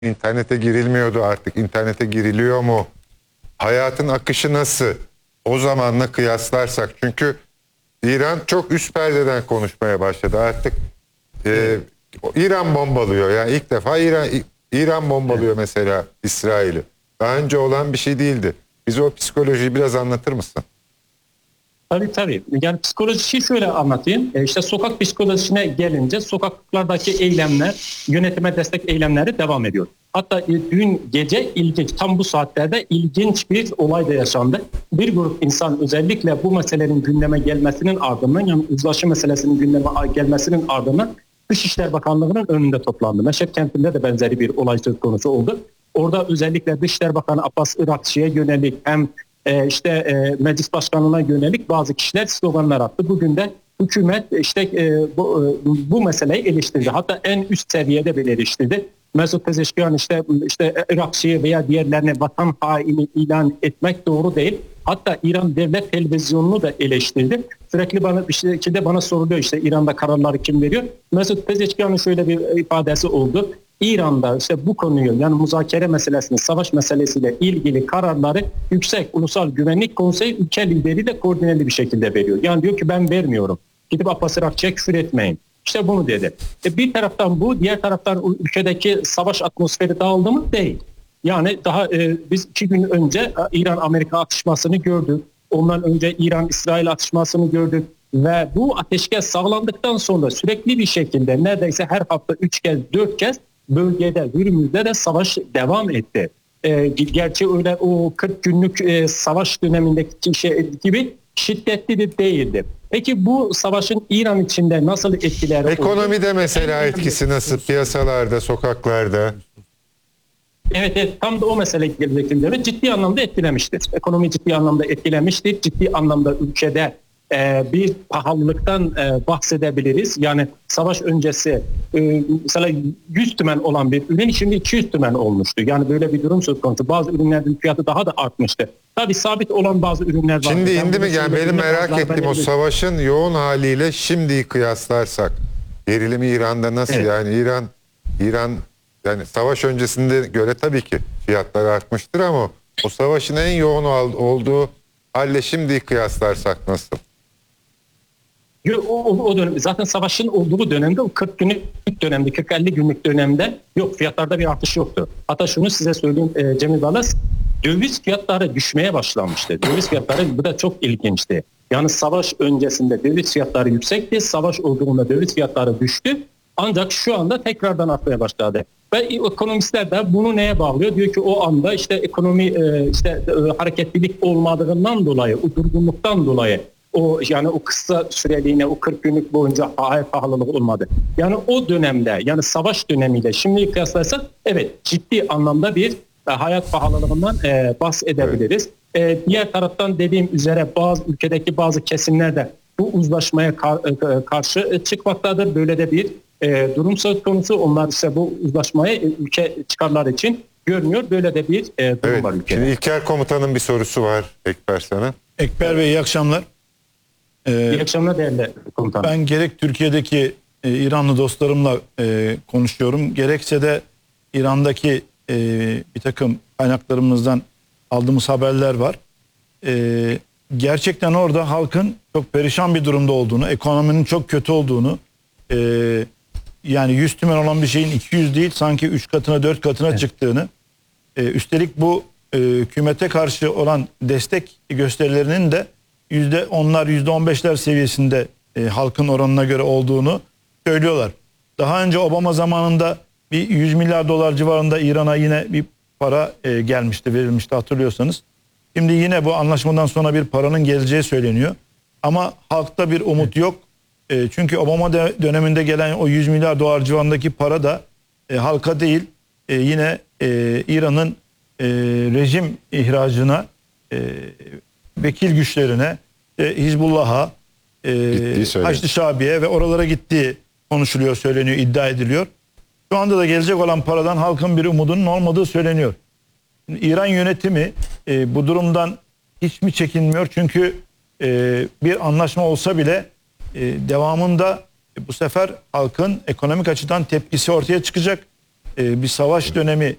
İnternete girilmiyordu, artık internete giriliyor mu? Hayatın akışı nasıl? O zamanla kıyaslarsak. Çünkü İran çok üst perdeden konuşmaya başladı. Artık İran bombalıyor. Yani ilk defa İran bombalıyor mesela İsrail'i. Daha önce olan bir şey değildi. Bize o psikolojiyi biraz anlatır mısın? Tabii. Yani psikolojiyi şöyle anlatayım. İşte sokak psikolojisine gelince sokaklardaki eylemler, yönetime destek eylemleri devam ediyor. Hatta dün gece ilginç, tam bu saatlerde ilginç bir olay da yaşandı. Bir grup insan özellikle bu meselenin gündeme gelmesinin ardından, yani uzlaşı meselesinin gündeme gelmesinin ardından Dışişleri Bakanlığı'nın önünde toplandı. Meşhep kentinde de benzeri bir olay söz konusu oldu. Orada özellikle Dışişleri Bakanı Abbas Irakçı'ya yönelik hem meclis başkanına yönelik bazı kişiler sloganlar attı. Bugün de hükümet bu meseleyi eleştirdi. Hatta en üst seviyede bile eleştirdi. Mesut Pezeshkian işte Irakçı'yı veya diğerlerini vatan haini ilan etmek doğru değil. Hatta İran Devlet Televizyonu'nu da eleştirdi. Sürekli bir şekilde bana soruluyor, işte İran'da kararları kim veriyor? Mesut Pezeshkian'ın şöyle bir ifadesi oldu. İran'da işte bu konuyu, yani müzakere meselesini, savaş meselesiyle ilgili kararları Yüksek Ulusal Güvenlik Konseyi ülke lideri de koordineli bir şekilde veriyor. Yani diyor ki ben vermiyorum. Gidip Abbas Irakçı'ya küfür etmeyin. İşte bunu dedi. Bir taraftan bu, diğer taraftan ülkedeki savaş atmosferi dağıldı mı? Değil. Yani daha biz 2 gün önce İran-Amerika atışmasını gördük. Ondan önce İran-İsrail atışmasını gördük. Ve bu ateşkes sağlandıktan sonra sürekli bir şekilde neredeyse her hafta 3 kez 4 kez bölgede, Hürmüz'de de savaş devam etti. Gerçi öyle o 40 günlük savaş dönemindeki gibi şiddetli de değildi. Peki bu savaşın İran içinde nasıl etkileri oldu? Ekonomide mesela etkisi nasıl? Piyasalarda, sokaklarda? Evet, tam da o mesele gelecekleri ciddi anlamda etkilemiştir. Ekonomi ciddi anlamda etkilemiştir. Ciddi anlamda ülkede bir pahalılıktan bahsedebiliriz. Yani savaş öncesi mesela 100 tümen olan bir ürün şimdi 200 tümen olmuştu. Yani böyle bir durum söz konusu. Bazı ürünlerin fiyatı daha da artmıştı. Tabii sabit olan bazı ürünler var. Şimdi indi mi? Yani benim merak ettiğim o savaşın yoğun haliyle şimdiyi kıyaslarsak gerilimi İran'da nasıl? Evet. Yani İran yani savaş öncesinde göre tabii ki fiyatlar artmıştır ama o savaşın en yoğun olduğu halle şimdiyi kıyaslarsak nasıl? O dönem, zaten savaşın olduğu dönemde, o 40 günlük dönemde, 40-50 günlük dönemde yok, fiyatlarda bir artış yoktu. Hatta şunu size söyleyeyim Cemil Balas, döviz fiyatları düşmeye başlamıştı. Döviz fiyatları, bu da çok ilginçti. Yani savaş öncesinde döviz fiyatları yüksekti, savaş olduğunda döviz fiyatları düştü. Ancak şu anda tekrardan artmaya başladı. Ve ekonomistler de bunu neye bağlıyor? Diyor ki o anda işte ekonomi hareketlilik olmadığından dolayı, o durgunluktan dolayı yani o kısa süreliğine, o 40 günlük boyunca pahalılık olmadı. Yani o dönemde, yani savaş dönemiyle şimdi kıyaslarsak evet ciddi anlamda bir hayat pahalılığından bahsedebiliriz. Evet. Diğer taraftan dediğim üzere ülkedeki bazı kesimler de bu uzlaşmaya karşı çıkmaktadır. Böyle de bir durum söz konusu. Onlar ise bu uzlaşmayı ülke çıkarları için görmüyor. Böyle de bir durum var ülkede. Şimdi İlker Komutan'ın bir sorusu var Ekber sana. Ekber Bey iyi akşamlar. İyi akşamlar değerli komutanım. Ben gerek Türkiye'deki İranlı dostlarımla konuşuyorum. Gerekse de İran'daki bir takım kaynaklarımızdan aldığımız haberler var. Gerçekten orada halkın çok perişan bir durumda olduğunu, ekonominin çok kötü olduğunu, yani 100 tümen olan bir şeyin 200 değil sanki 3 katına 4 katına çıktığını, üstelik bu hükümete karşı olan destek gösterilerinin de %10'lar %15'ler seviyesinde halkın oranına göre olduğunu söylüyorlar. Daha önce Obama zamanında bir 100 milyar dolar civarında İran'a yine bir para gelmişti, verilmişti hatırlıyorsanız. Şimdi yine bu anlaşmadan sonra bir paranın geleceği söyleniyor. Ama halkta bir umut yok. Çünkü Obama döneminde gelen o 100 milyar dolar civarındaki para da halka değil yine İran'ın rejim ihracına, vekil güçlerine, Hizbullah'a, Haçlı Şabi'ye ve oralara gittiği konuşuluyor, söyleniyor, iddia ediliyor. Şu anda da gelecek olan paradan halkın bir umudunun olmadığı söyleniyor. İran yönetimi bu durumdan hiç mi çekinmiyor? Çünkü bir anlaşma olsa bile devamında bu sefer halkın ekonomik açıdan tepkisi ortaya çıkacak. bir savaş dönemi